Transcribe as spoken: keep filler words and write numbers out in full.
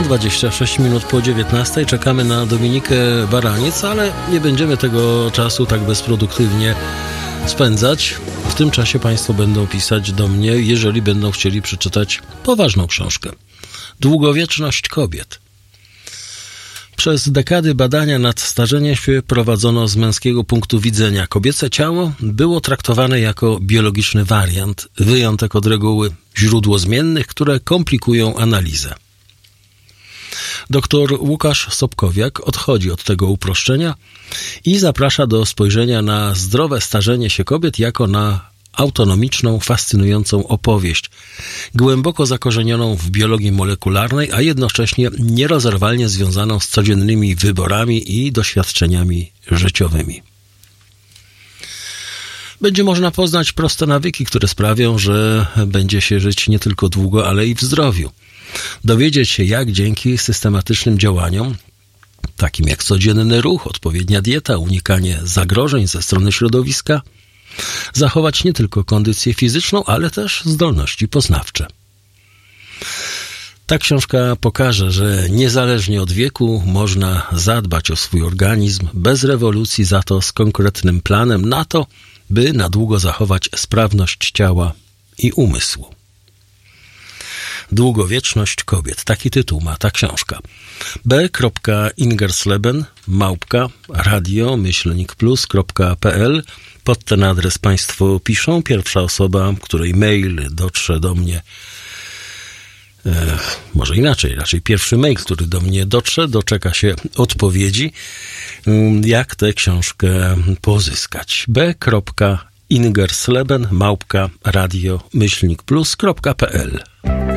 dwadzieścia sześć minut po dziewiętnastej. Czekamy na Dominikę Baraniec, ale nie będziemy tego czasu tak bezproduktywnie spędzać. W tym czasie Państwo będą pisać do mnie, jeżeli będą chcieli przeczytać poważną książkę. Długowieczność kobiet. Przez dekady badania nad starzeniem się prowadzono z męskiego punktu widzenia. Kobiece ciało było traktowane jako biologiczny wariant, wyjątek od reguły, źródło zmiennych, które komplikują analizę. Doktor Łukasz Sobkowiak odchodzi od tego uproszczenia i zaprasza do spojrzenia na zdrowe starzenie się kobiet jako na autonomiczną, fascynującą opowieść, głęboko zakorzenioną w biologii molekularnej, a jednocześnie nierozerwalnie związaną z codziennymi wyborami i doświadczeniami życiowymi. Będzie można poznać proste nawyki, które sprawią, że będzie się żyć nie tylko długo, ale i w zdrowiu. Dowiedzieć się, jak dzięki systematycznym działaniom, takim jak codzienny ruch, odpowiednia dieta, unikanie zagrożeń ze strony środowiska, zachować nie tylko kondycję fizyczną, ale też zdolności poznawcze. Ta książka pokaże, że niezależnie od wieku można zadbać o swój organizm bez rewolucji, za to z konkretnym planem na to, by na długo zachować sprawność ciała i umysłu. Długowieczność kobiet. Taki tytuł ma ta książka. b kropka ingersleben małpka radio myślnik plus kropka p l. Pod ten adres Państwo piszą. Pierwsza osoba, której mail dotrze do mnie, e, może inaczej, raczej pierwszy mail, który do mnie dotrze, doczeka się odpowiedzi, jak tę książkę pozyskać. b kropka ingersleben małpka radio myślnik plus kropka p l.